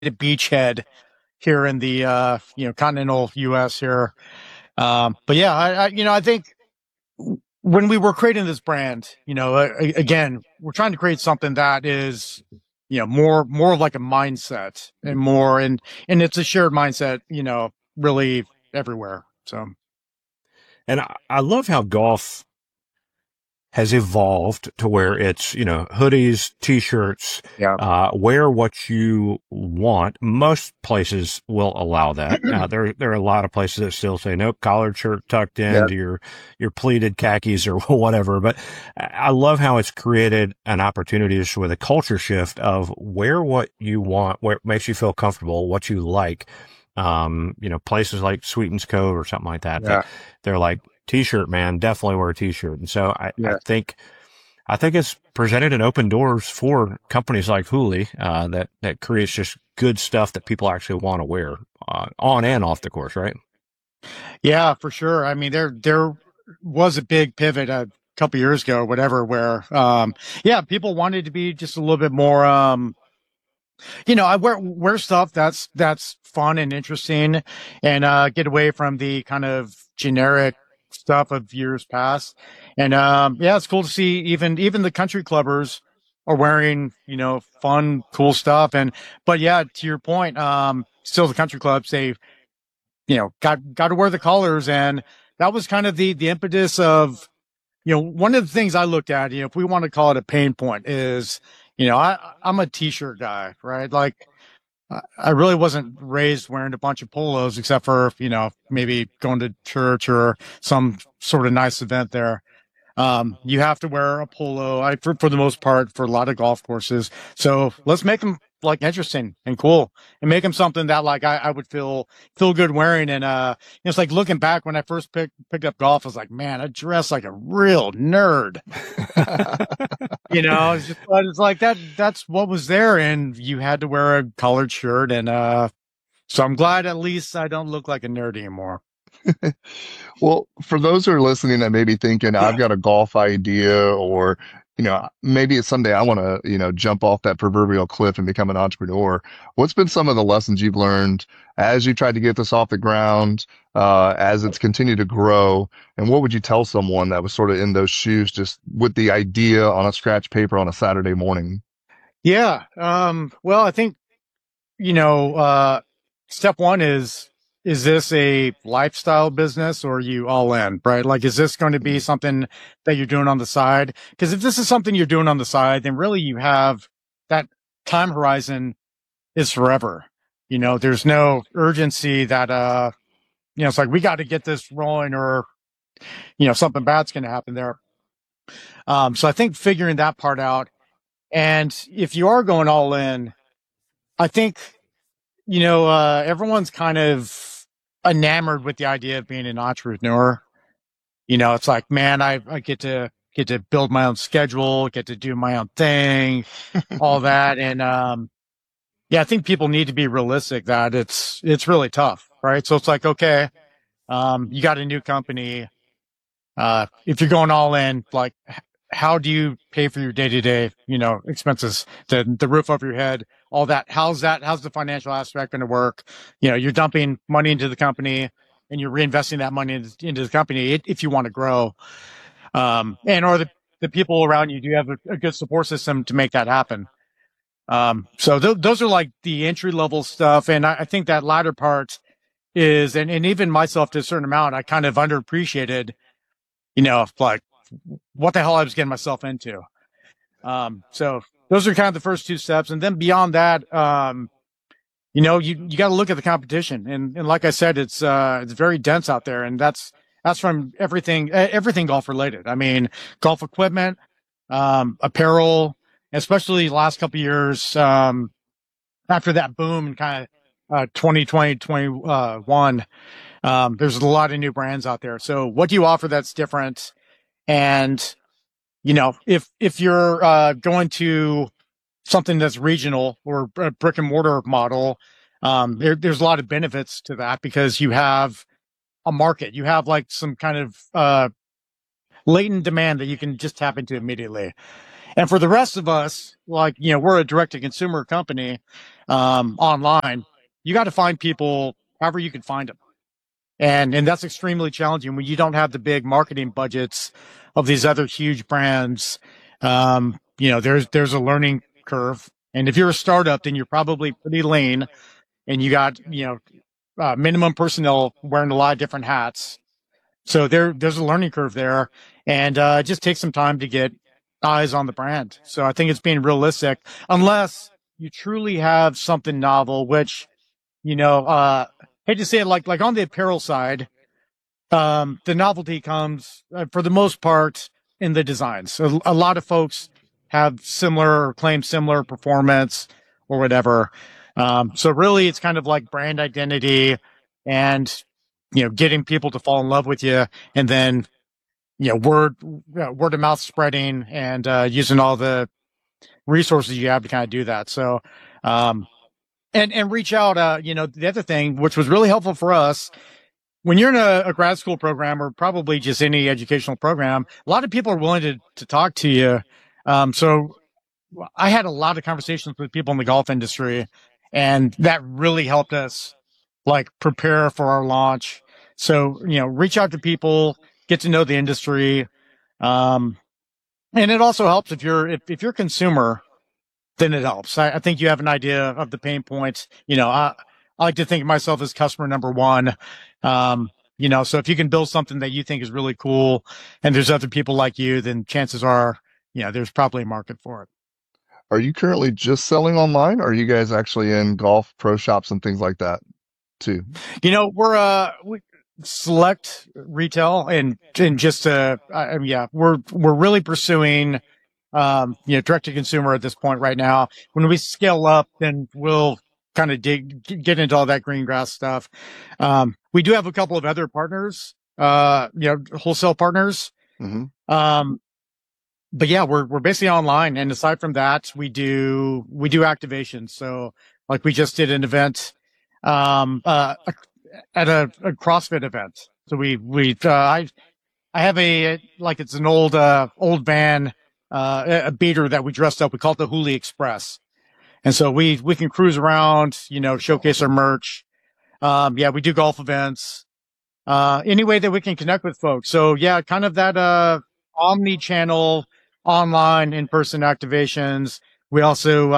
beachhead here in the continental U.S. here. But yeah, I think when we were creating this brand, again, we're trying to create something that is, more like a mindset and it's a shared mindset, really everywhere. So. And I love how golf has evolved to where it's, hoodies, t-shirts, Yeah. wear what you want. Most places will allow that. There are a lot of places that still say, nope, collared shirt tucked Yeah. into your pleated khakis or whatever. But I love how it's created an opportunity just with a culture shift of wear what you want, where it makes you feel comfortable, what you like. Places like Sweetens Cove or something like that, Yeah. that they're like, t-shirt, man, definitely wear a t-shirt. And so I Yeah. think it's presented an open doors for companies like Hooli, that creates just good stuff that people actually want to wear, on and off the course, right? Yeah, for sure. I mean, there was a big pivot a couple years ago, whatever, where yeah, people wanted to be just a little bit more I wear stuff that's fun and interesting and get away from the kind of generic stuff of years past. And yeah, it's cool to see even the country clubbers are wearing, fun, cool stuff. But yeah, to your point, still the country clubs, they got to wear the colors. And that was kind of the impetus of, one of the things I looked at, if we want to call it a pain point is, I'm a t-shirt guy, right? Like I really wasn't raised wearing a bunch of polos except for, maybe going to church or some sort of nice event there. You have to wear a polo, for the most part, for a lot of golf courses. So let's make them like interesting and cool and make them something that like I would feel good wearing. And, it's like looking back when I first picked up golf, I was like, man, I dress like a real nerd. It's like that's what was there. And you had to wear a collared shirt. And, so I'm glad at least I don't look like a nerd anymore. Well, for those who are listening that may be thinking, I've got a golf idea, or, maybe it's someday I want to, jump off that proverbial cliff and become an entrepreneur. What's been some of the lessons you've learned as you tried to get this off the ground, as it's continued to grow? And what would you tell someone that was sort of in those shoes, just with the idea on a scratch paper on a Saturday morning? Yeah. Well, I think, step one is this a lifestyle business or are you all in, right? Like, is this going to be something that you're doing on the side? Because if this is something you're doing on the side, then really you have that time horizon is forever. There's no urgency that, it's like we got to get this rolling or, something bad's going to happen there. So I think figuring that part out. And if you are going all in, I think everyone's kind of enamored with the idea of being an entrepreneur. It's like, man, I get to build my own schedule, get to do my own thing, all that. And, yeah, I think people need to be realistic that it's really tough, right? So it's like, okay, you got a new company. If you're going all in, like, how do you pay for your day to day, expenses, the roof over your head, all that? How's the financial aspect going to work? You're dumping money into the company and you're reinvesting that money into the company if you want to grow. And or the people around you, do you have a good support system to make that happen? So those are like the entry level stuff. And I think that latter part is, and even myself to a certain amount, I kind of underappreciated, like what the hell I was getting myself into. So those are kind of the first two steps. And then beyond that, you got to look at the competition. And like I said, it's very dense out there. And that's from everything golf related. I mean, golf equipment, apparel, especially the last couple of years, after that boom in kind of, 2020, 21, there's a lot of new brands out there. So what do you offer that's different? And, if you're, going to something that's regional or a brick and mortar model, there's a lot of benefits to that because you have a market, you have like some kind of, latent demand that you can just tap into immediately. And for the rest of us, like, we're a direct to consumer company, online. You got to find people however you can find them. And that's extremely challenging when you don't have the big marketing budgets of these other huge brands. There's a learning curve. And if you're a startup, then you're probably pretty lean and you got, minimum personnel wearing a lot of different hats. So there's a learning curve there, and it just takes some time to get eyes on the brand. So I think it's being realistic, unless you truly have something novel, which, hate to say it, like on the apparel side, the novelty comes for the most part in the designs. So a lot of folks have similar or claim similar performance or whatever. So really, it's kind of like brand identity and getting people to fall in love with you, and then word of mouth spreading and using all the resources you have to kind of do that. So and reach out. The other thing, which was really helpful for us, when you're in a grad school program or probably just any educational program, a lot of people are willing to talk to you. So I had a lot of conversations with people in the golf industry, and that really helped us like prepare for our launch. So, reach out to people, get to know the industry. And it also helps if you're a consumer, then it helps. I think you have an idea of the pain points. I like to think of myself as customer number one. So if you can build something that you think is really cool and there's other people like you, then chances are, there's probably a market for it. Are you currently just selling online, or are you guys actually in golf pro shops and things like that too? We select retail and just we're really pursuing direct to consumer at this point right now. When we scale up, then we'll kind of get into all that green grass stuff. We do have a couple of other partners, wholesale partners. Mm-hmm. But yeah, we're basically online. And aside from that, we do activations. So like we just did an event, at a CrossFit event. So I have it's an old van, a beater that we dressed up. We call it the Hooli Express. And so we can cruise around, showcase our merch. We do golf events, any way that we can connect with folks. So yeah, kind of that, omni-channel online in-person activations. We also,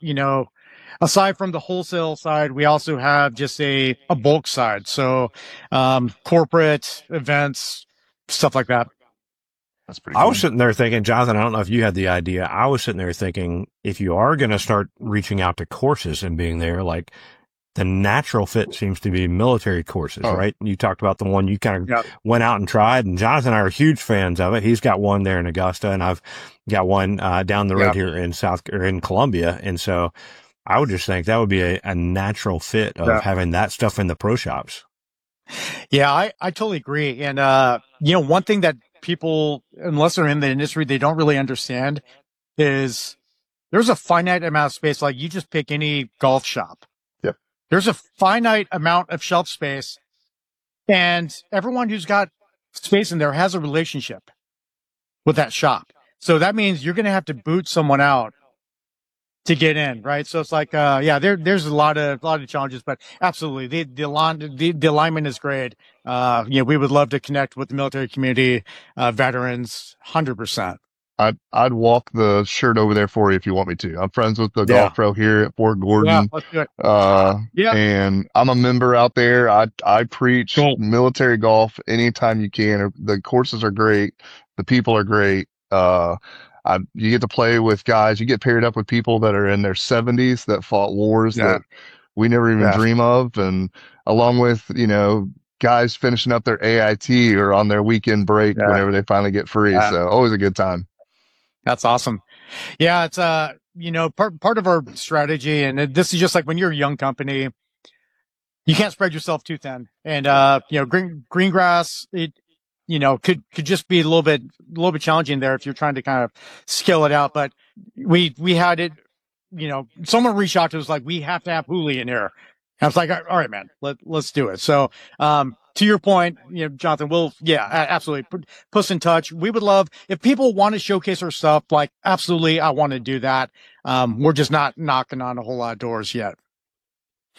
aside from the wholesale side, we also have just a bulk side. So, corporate events, stuff like that. That's pretty cool. I was sitting there thinking, Jonathan, I don't know if you had the idea. I was sitting there thinking, if you are going to start reaching out to courses and being there, like the natural fit seems to be military courses, right? You talked about the one you kind of went out and tried, and Jonathan and I are huge fans of it. He's got one there in Augusta, and I've got one down the road here in Columbia. And so I would just think that would be a natural fit of having that stuff in the pro shops. Yeah, I totally agree. And, one thing that people, unless they're in the industry, they don't really understand is there's a finite amount of space. Like you just pick any golf shop. Yep. There's a finite amount of shelf space, and everyone who's got space in there has a relationship with that shop. So that means you're going to have to boot someone out to get in, right? So it's like, there's a lot of challenges, but absolutely, the alignment is great. We would love to connect with the military community, veterans, 100%. I'd walk the shirt over there for you if you want me to. I'm friends with the golf pro here at Fort Gordon. Yeah, let's do it. And I'm a member out there. I preach military golf anytime you can. The courses are great. The people are great. You get to play with guys. You get paired up with people that are in their 70s that fought wars that we never even dream of. And along with, guys finishing up their AIT or on their weekend break whenever they finally get free. So always a good time. That's awesome. Yeah. It's, part of our strategy. And this is just like when you're a young company, you can't spread yourself too thin. And, green grass, could just be a little bit challenging there if you're trying to kind of scale it out. But we had it, someone reached out to us like, we have to have Hooli in here. And I was like, all right, man, let's do it. So, to your point, Jonathan, absolutely put us in touch. We would love if people want to showcase our stuff. Like, absolutely, I want to do that. We're just not knocking on a whole lot of doors yet.